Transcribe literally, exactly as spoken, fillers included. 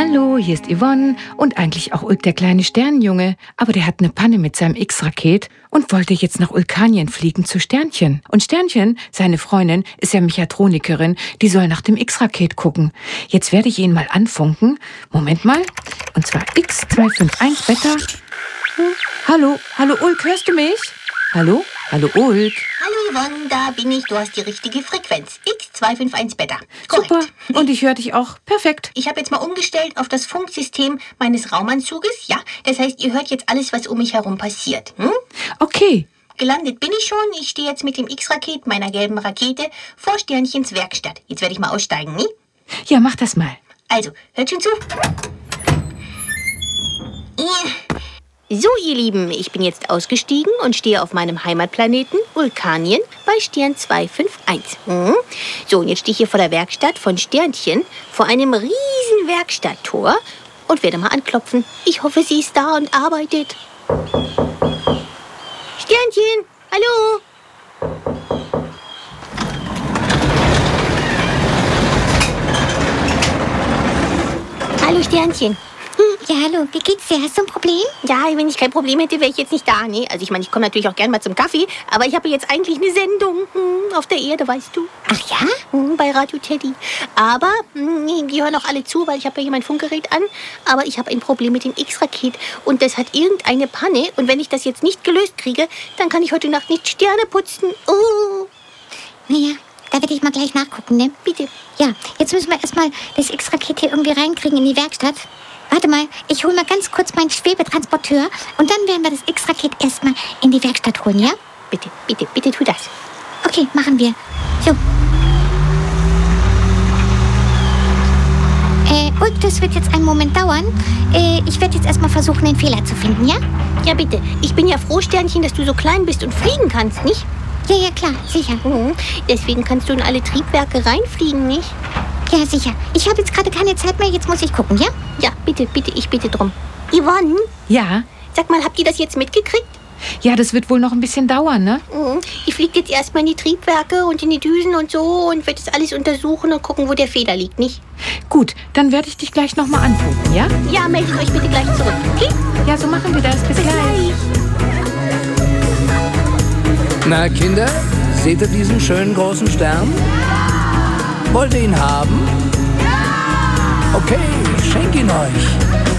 Hallo, hier ist Yvonne und eigentlich auch Ulk, der kleine Sternenjunge. Aber der hat eine Panne mit seinem X-Raket und wollte jetzt nach Ulkanien fliegen zu Sternchen. Und Sternchen, seine Freundin, ist ja Mechatronikerin, die soll nach dem X-Raket gucken. Jetzt werde ich ihn mal anfunken. Moment mal. Und zwar X zwei fünf eins Beta. Hallo, hallo Ulk, hörst du mich? Hallo, hallo Ulk. Hallo Yvonne, da bin ich. Du hast die richtige Frequenz. X zwei fünf eins Beta. Korrekt. Super, und ich höre dich auch. Perfekt. Ich habe jetzt mal umgestellt auf das Funksystem meines Raumanzuges. Ja, das heißt, ihr hört jetzt alles, was um mich herum passiert. Hm? Okay. Gelandet bin ich schon. Ich stehe jetzt mit dem X-Raket, meiner gelben Rakete, vor Sternchens Werkstatt. Jetzt werde ich mal aussteigen, ne? Ja, mach das mal. Also, hört schon zu. Ja. So, ihr Lieben, ich bin jetzt ausgestiegen und stehe auf meinem Heimatplaneten Ulkanien bei Stern zwei fünf eins. Hm? So, und jetzt stehe ich hier vor der Werkstatt von Sternchen, vor einem riesen Werkstatttor und werde mal anklopfen. Ich hoffe, sie ist da und arbeitet. Sternchen, hallo? Hallo, Sternchen. Ja, hallo, wie geht's dir? Hast du ein Problem? Ja, wenn ich kein Problem hätte, wäre ich jetzt nicht da, ne? Also ich meine, ich komme natürlich auch gern mal zum Kaffee, aber ich habe jetzt eigentlich eine Sendung hm, auf der Erde, weißt du? Ach ja? Hm, bei Radio Teddy. Aber hm, die hören auch alle zu, weil ich habe ja hier mein Funkgerät an. Aber ich habe ein Problem mit dem X-Raket und das hat irgendeine Panne. Und wenn ich das jetzt nicht gelöst kriege, dann kann ich heute Nacht nicht Sterne putzen. Oh. Naja, da werde ich mal gleich nachgucken, ne? Bitte. Ja, jetzt müssen wir erstmal das X-Raket hier irgendwie reinkriegen in die Werkstatt. Warte mal, ich hole mal ganz kurz meinen Schwebetransporteur und dann werden wir das X-Raket erstmal in die Werkstatt holen, ja? Bitte, bitte, bitte tu das. Okay, machen wir. So. Äh, Ulk, das wird jetzt einen Moment dauern. Äh, ich werde jetzt erstmal versuchen, den Fehler zu finden, ja? Ja, bitte. Ich bin ja froh, Sternchen, dass du so klein bist und fliegen kannst, nicht? Ja, ja, klar, sicher. Mhm. Deswegen kannst du in alle Triebwerke reinfliegen, nicht? Ja, sicher. Ich habe jetzt gerade keine Zeit mehr, jetzt muss ich gucken, ja? Ja, bitte, bitte, ich bitte drum. Yvonne? Ja? Sag mal, habt ihr das jetzt mitgekriegt? Ja, das wird wohl noch ein bisschen dauern, ne? Mhm. Ich fliege jetzt erstmal in die Triebwerke und in die Düsen und so und werde das alles untersuchen und gucken, wo der Fehler liegt, nicht? Gut, dann werde ich dich gleich nochmal anfunken, ja? Ja, meldet euch bitte gleich zurück, okay? Ja, so machen wir das. Bis, Bis gleich. gleich. Na, Kinder, seht ihr diesen schönen großen Stern? Wollt ihr ihn haben? Okay, ich schenke ihn euch.